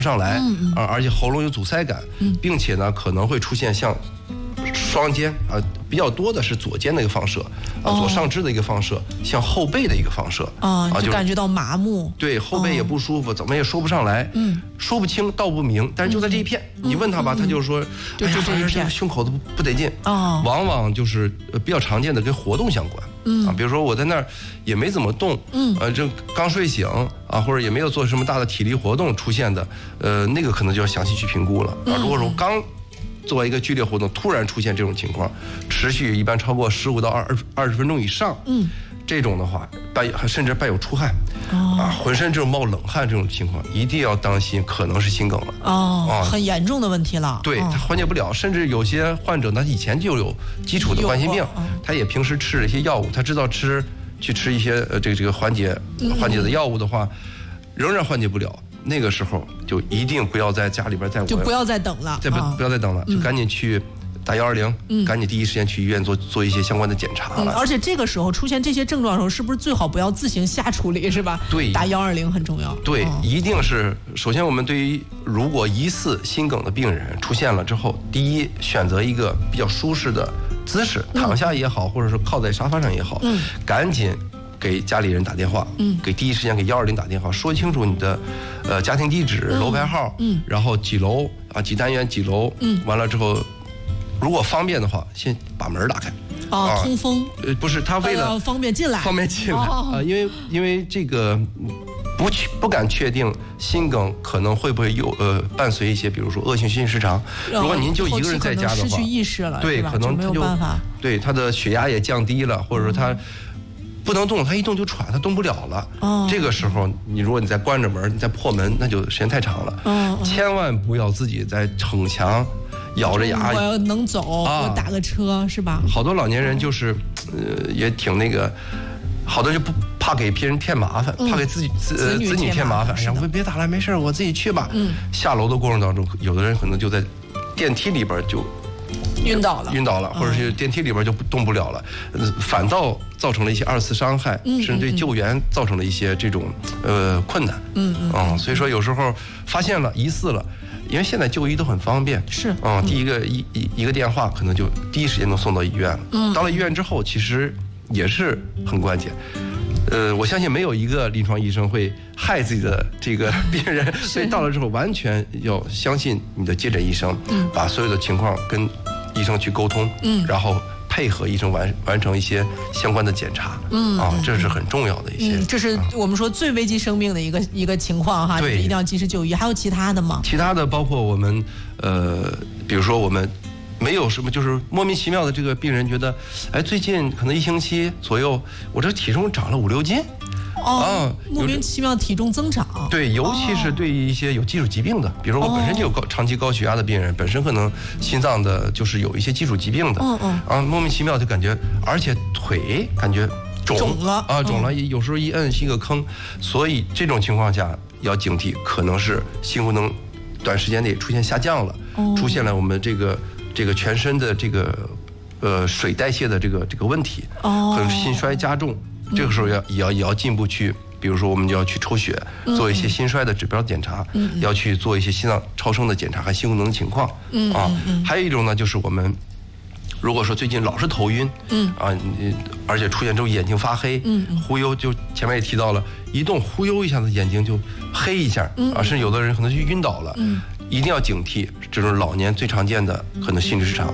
上来，而且喉咙有阻塞感，并且呢可能会出现像双肩比较多的是左肩的一个放射左上肢的一个放射，像后背的一个放射就感觉到麻木， 对，后背也不舒服，怎么也说不上来，说不清道不明，但是就在这一片，你问他吧，他就说， 就这一片， 胸口都不得劲，往往就是比较常见的跟活动相关。比如说我在那儿也没怎么动，这刚睡醒或者也没有做什么大的体力活动出现的，那个可能就要详细去评估了。如果说刚做一个剧烈活动，突然出现这种情况，持续一般超过15到20分钟以上，这种的话甚至伴有出汗，浑身这种冒冷汗这种情况，一定要当心，可能是心梗了。 很严重的问题了。 对，他缓解不了，甚至有些患者他以前就有基础的冠心病，他也平时吃了一些药物，他知道去吃一些这个缓解的药物的话，仍然缓解不了。那个时候就一定不要在家里边就不要再等了， 不要再等了，就赶紧去打120，赶紧第一时间去医院做一些相关的检查了。 而且这个时候出现这些症状的时候，是不是最好不要自行瞎处理，是吧？ 对， 打120很重要。 对，一定是首先我们对于如果疑似心梗的病人出现了之后，第一选择一个比较舒适的姿势，躺下也好，或者是靠在沙发上也好，赶紧给家里人打电话，给第一时间给120打电话，说清楚你的家庭地址、楼牌号，然后几楼几单元几楼，完了之后，如果方便的话，先把门打开。 通风。 不是，他为了方便进来， 因为这个不敢确定心梗可能会不会有伴随一些，比如说恶性心律失常。如果您就一个人在家的话， 失去意识了， 对，可能没有办法， 对他的血压也降低了，或者说他不能动，他一动就喘，他动不了了。这个时候，如果你再关着门，你再破门，那就时间太长了。千万不要自己在逞强，咬着牙。 我要能走，我打个车，是吧？ 好多老年人就是，也挺那个，好多就不怕给别人添麻烦，怕给子女添麻烦。哎呀，别打了，没事，我自己去吧。下楼的过程当中，有的人可能就在电梯里边就晕倒了， 或者是电梯里边就动不了了，反倒造成了一些2次伤害，甚至对救援造成了一些这种困难。所以说有时候发现了疑似了，因为现在就医都很方便， 是第一个电话可能就第一时间能送到医院了。到了医院之后，其实也是很关键。我相信没有一个临床医生会害自己的这个病人，所以到了之后完全要相信你的接诊医生，把所有的情况跟医生去沟通，然后配合医生完成一些相关的检查，这是很重要的一些。 这是我们说最危及生命的一个情况哈，就是一定要及时就医。还有其他的吗？ 其他的包括我们比如说我们没有什么，就是莫名其妙的这个病人觉得，最近可能1星期左右，我这体重长了5、6斤。 莫名其妙体重增长。 对，尤其是对于一些有基础疾病的，比如说我本身就有长期高血压的病人，本身可能心脏的就是有一些基础疾病的，莫名其妙就感觉，而且腿感觉肿了，有时候一摁是一个坑，所以这种情况下要警惕，可能是心功能短时间内出现下降了，出现了我们这个全身的这个水代谢的这个问题，可能心衰加重。这个时候也要进一步去，比如说我们就要去抽血，做一些心衰的指标检查，要去做一些心脏超声的检查和心功能情况。还有一种呢，就是我们如果说最近老是头晕，而且出现这种眼睛发黑，忽悠，就前面也提到了，一动忽悠一下子眼睛就黑一下，甚至有的人可能就晕倒了，一定要警惕，这种老年最常见的可能心律失常。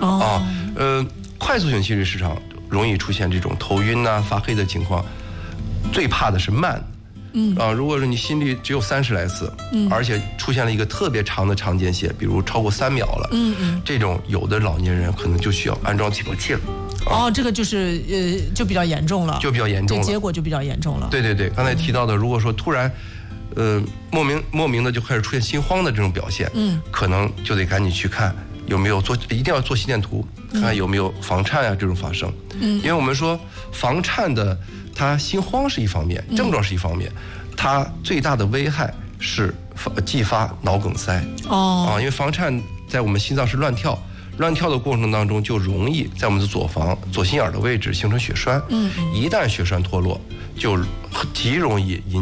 快速性心律失常容易出现这种头晕发黑的情况，最怕的是慢。如果说你心率只有30来次，而且出现了一个特别长的长间歇，比如超过3秒了，这种有的老年人可能就需要安装起搏器了。 这个就是就比较严重了， 这结果就比较严重了。 对，刚才提到的，如果说突然莫名的就开始出现心慌的这种表现，可能就得赶紧去看有没有一定要做心电图，看看有没有房颤这种发生。因为我们说房颤的它心慌是一方面，症状是一方面，它最大的危害是继发脑梗塞。因为房颤在我们心脏是乱跳的过程当中，就容易在我们的左心眼的位置形成血栓。一旦血栓脱落，就极容易引起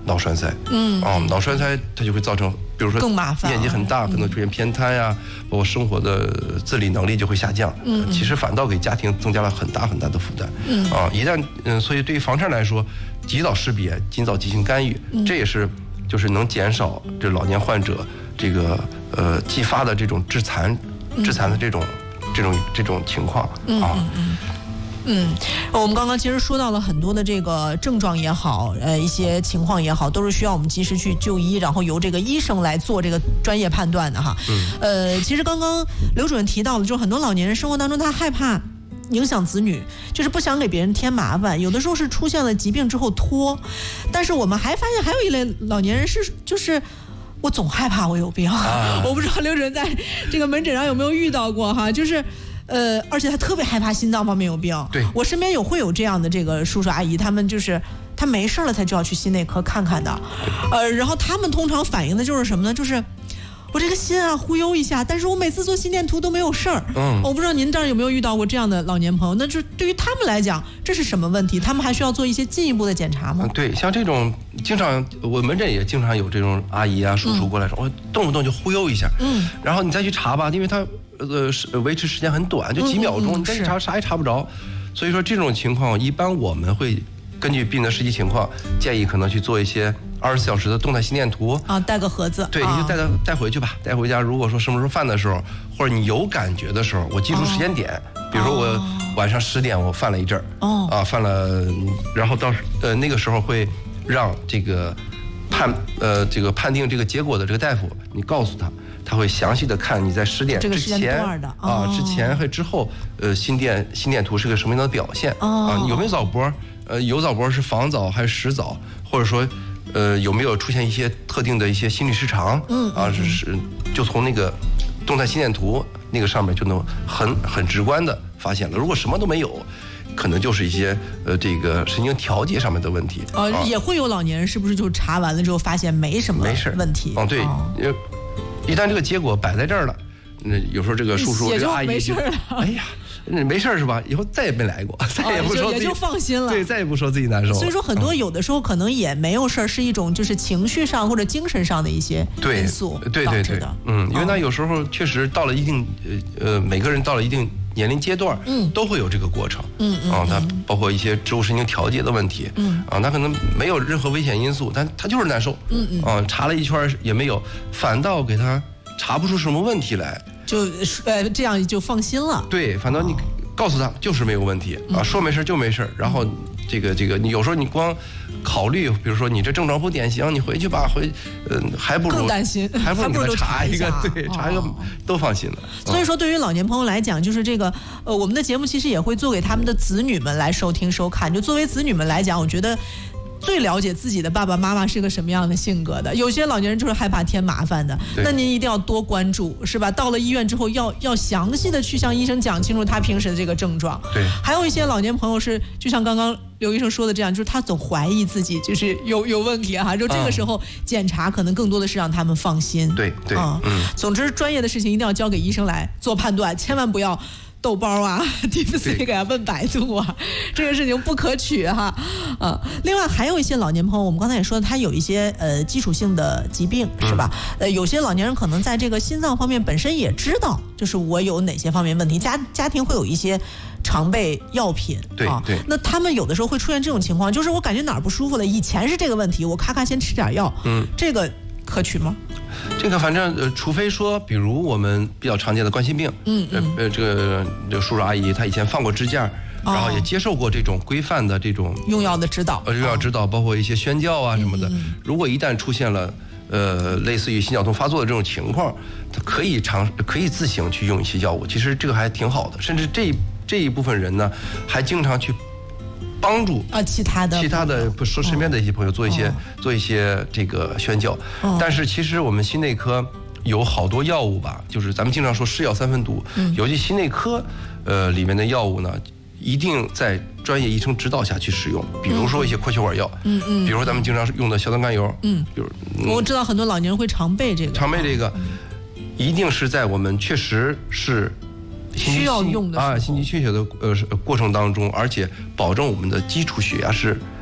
脑栓塞。脑栓塞它就会造成，比如说更麻烦， 面积很大，可能出现偏瘫呀，包括生活的自理能力就会下降。其实反倒给家庭增加了很大很大的负担。一旦所以对于房颤来说，及早识别，尽早进行干预，这也是就是能减少这老年患者这个继发的这种致残的这种情况啊。 我们刚刚其实说到了很多的这个症状也好，一些情况也好，都是需要我们及时去就医，然后由这个医生来做这个专业判断的哈。其实刚刚刘主任提到了，就是很多老年人生活当中他害怕影响子女，就是不想给别人添麻烦，有的时候是出现了疾病之后拖，但是我们还发现还有一类老年人就是我总害怕我有病，我不知道刘主任在这个门诊上有没有遇到过哈，就是而且他特别害怕心脏方面有病。 对， 我身边会有这样的这个叔叔阿姨，他们就是他没事了他就要去心内科看看的，然后他们通常反映的就是什么呢？就是我这个心啊忽悠一下，但是我每次做心电图都没有事儿。我不知道您这儿有没有遇到过这样的老年朋友？那就对于他们来讲，这是什么问题？他们还需要做一些进一步的检查吗？ 对，像这种经常我门诊也经常有这种阿姨啊叔叔过来说，我动不动就忽悠一下，然后你再去查吧，因为他维持时间很短，就几秒钟，你再去查啥也查不着。所以说这种情况，一般我们会根据病人的实际情况，建议可能去做一些24小时的动态心电图啊，带个盒子。 对，你就带回去吧，带回家。如果说什么时候犯的时候，或者你有感觉的时候，我记住时间点，比如说我晚上10点我犯了一阵儿，犯了，然后到那个时候会让这个判定这个结果的这个大夫，你告诉他。他会详细的看你在10点之前之前和之后，心电图是个什么样的表现啊？有没有早搏？有早搏是防早还是实早？或者说，有没有出现一些特定的一些心律失常？就从那个动态心电图那个上面就能很直观的发现了。如果什么都没有，可能就是一些这个神经调节上面的问题。 也会有老年人是不是就查完了之后发现没什么问题？ 对。一旦这个结果摆在这儿了，有时候这个叔叔、这个阿姨， 没事了。 哎呀，没事是吧？以后再也没来过，再也不说自己， 也就放心了。 对，再也不说自己难受。 所以说，很多有的时候可能也没有事儿，是一种就是情绪上或者精神上的一些因素导致的。 因为他有时候确实到了一定每个人到了一定年龄阶段，都会有这个过程。他包括一些植物神经调节的问题。他可能没有任何危险因素，但他就是难受。查了一圈也没有，反倒给他查不出什么问题来， 就这样就放心了。 对，反倒你告诉他就是没有问题说没事就没事，然后这个你有时候你光考虑，比如说你这症状不典型，你回去吧，还不如更担心， 还不如查一个，对，查一个都放心了。 所以说，对于老年朋友来讲，就是这个我们的节目其实也会做给他们的子女们来收听收看。就作为子女们来讲，我觉得最了解自己的爸爸妈妈是个什么样的性格的。有些老年人就是害怕添麻烦的，那您一定要多关注，是吧？到了医院之后要详细的去向医生讲清楚他平时的这个症状。 对， 还有一些老年朋友是就像刚刚刘医生说的这样，就是他总怀疑自己就是有问题哈，就这个时候检查可能更多的是让他们放心。 对， 总之专业的事情一定要交给医生来做判断，千万不要豆包啊 ，DeepSeek 啊，问百度啊，这个事情不可取哈。另外还有一些老年朋友，我们刚才也说他有一些基础性的疾病，是吧？有些老年人可能在这个心脏方面本身也知道，就是我有哪些方面问题，家庭会有一些常备药品。 对。 那他们有的时候会出现这种情况，就是我感觉哪儿不舒服了，以前是这个问题，我咔咔先吃点药，这个可取吗？ 这个反正除非说，比如我们比较常见的冠心病，这个叔叔阿姨他以前放过支架，然后也接受过这种规范的这种用药的指导， 包括一些宣教啊什么的。如果一旦出现了类似于心绞痛发作的这种情况，他可以自行去用一些药物，其实这个还挺好的。甚至这一部分人呢，还经常去帮助其他的不说身边的一些朋友做一些这个宣教。但是其实我们心内科有好多药物吧，就是咱们经常说是药三分毒，尤其心内科里面的药物呢，一定在专业医生指导下去使用。比如说一些扩血管药，比如说咱们经常用的硝酸甘油，比如我知道很多老年人会常备这个， 一定是在我们确实是需要用的心肌缺血的过程当中，而且保证我们的基础血压是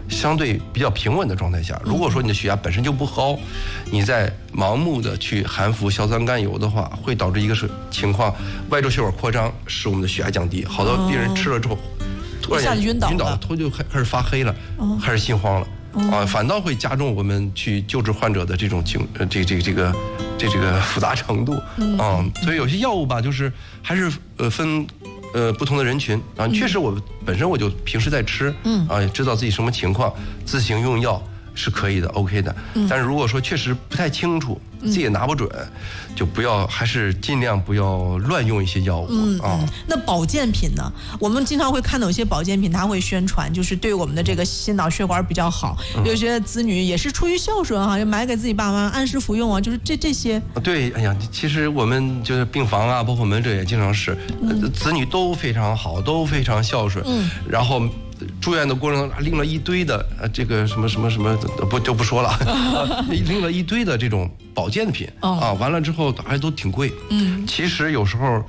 相对比较平稳的状态下，如果说你的血压本身就不高，你在盲目的去含服硝酸甘油的话，会导致一个情况，外周血管扩张，使我们的血压降低。好多病人吃了之后，突然间晕倒了，头就开始发黑了，开始心慌了，反倒会加重我们去救治患者的这种这个复杂程度所以有些药物吧，就是还是分不同的人群啊，确实我本身我就平时在吃，也知道自己什么情况，自行用药是可以的 ，OK 的。但是如果说确实不太清楚，自己也拿不准，就不要，还是尽量不要乱用一些药物那保健品呢？我们经常会看到有些保健品，它会宣传就是对我们的这个心脑血管比较好。有些子女也是出于孝顺就买给自己爸妈按时服用就是这些。对， 哎呀，其实我们就是病房啊，包括门诊也经常是，子女都非常好，都非常孝顺，然后住院的过程中拎了一堆的这个什么就不说了，拎了一堆的这种保健品完了之后还都挺贵。其实有时候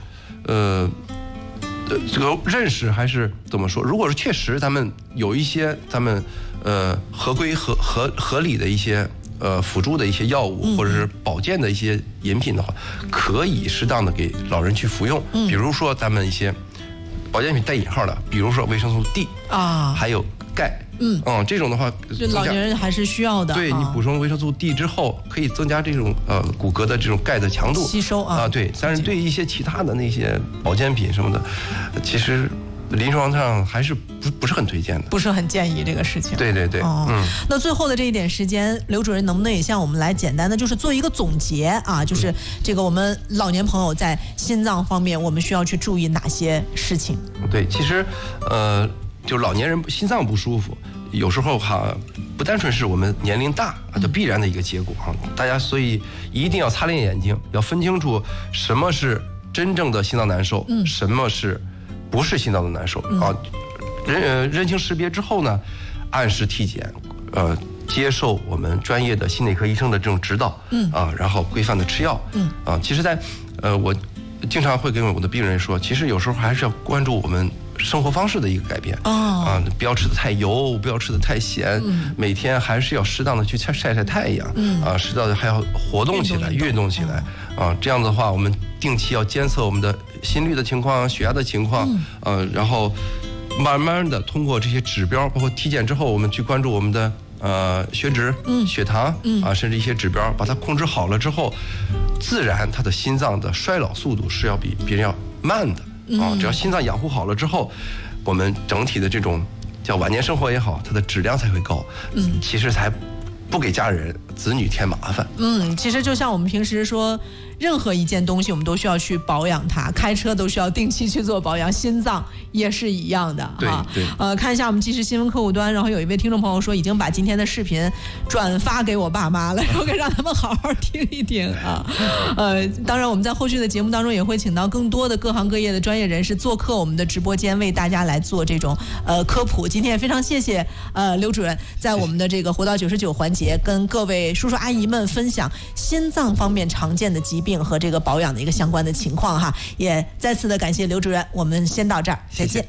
这个认识还是怎么说？如果是确实咱们有一些合规合理的一些辅助的一些药物或者是保健的一些饮品的话，可以适当的给老人去服用。比如说咱们一些保健品带引号的，比如说维生素 D 还有钙，这种的话， 老年人还是需要的。 对，你补充维生素 D 之后，可以增加这种骨骼的这种钙的强度吸收对，但是对一些其他的那些保健品什么的，其实临床上还是不是很推荐的， 不是很建议这个事情。 对， 那最后的这一点时间，刘主任能不能也向我们来简单的就是做一个总结就是这个我们老年朋友在心脏方面，我们需要去注意哪些事情？ 对，其实就老年人心脏不舒服，有时候不单纯是我们年龄大就必然的一个结果大家所以一定要擦亮眼睛，要分清楚什么是真正的心脏难受，什么是不是心脏的难受认清识别之后呢，按时体检，接受我们专业的心内科医生的这种指导，然后规范的吃药，其实我经常会跟我的病人说，其实有时候还是要关注我们生活方式的一个改变不要吃得太油，不要吃得太咸，每天还是要适当的去晒太阳，适当的还要活动起来，运动起来这样的话，我们定期要监测我们的心率的情况、血压的情况，然后慢慢的通过这些指标，包括体检之后，我们去关注我们的血脂、血糖甚至一些指标，把它控制好了之后，自然他的心脏的衰老速度是要比别人要慢的只要心脏养护好了之后，我们整体的这种叫晚年生活也好，它的质量才会高，其实才不给家人子女添麻烦。 其实就像我们平时说，任何一件东西我们都需要去保养它，开车都需要定期去做保养，心脏也是一样的对。 看一下我们即时新闻客户端，然后有一位听众朋友说已经把今天的视频转发给我爸妈了，然后让他们好好听一听当然我们在后续的节目当中也会请到更多的各行各业的专业人士做客我们的直播间，为大家来做这种科普。今天也非常谢谢刘主任在我们的这个活到99环节跟各位叔叔阿姨们分享心脏方面常见的疾病和这个保养的一个相关的情况也再次的感谢刘主任，我们先到这儿，再见。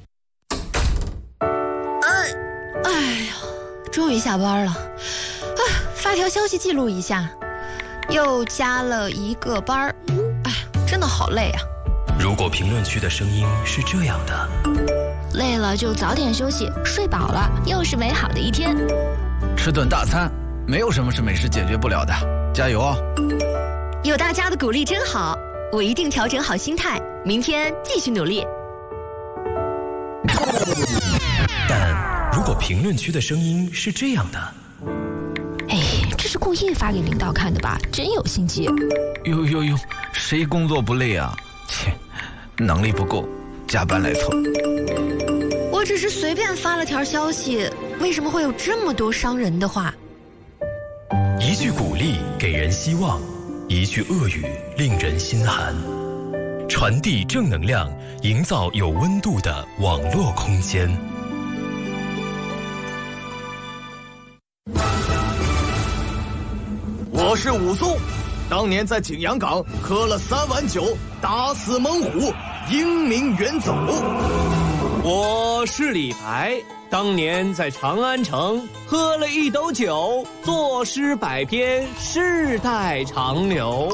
哎呀，终于下班了发条消息记录一下，又加了一个班真的好累如果评论区的声音是这样的， 累了就早点休息，睡饱了又是美好的一天。 吃顿大餐，没有什么是美食解决不了的，加油有大家的鼓励真好，我一定调整好心态，明天继续努力。 但如果评论区的声音是这样的， 这是故意发给领导看的吧？真有心机。 哟，谁工作不累切，能力不够，加班来凑。 我只是随便发了条消息，为什么会有这么多伤人的话？ 一句鼓励给人希望，一句恶语令人心寒。传递正能量，营造有温度的网络空间。 我是武松，当年在景阳岗喝了3碗酒，打死猛虎，英名远走。 我是李白， 当年在长安城喝了一斗酒，作诗百篇，世代长流。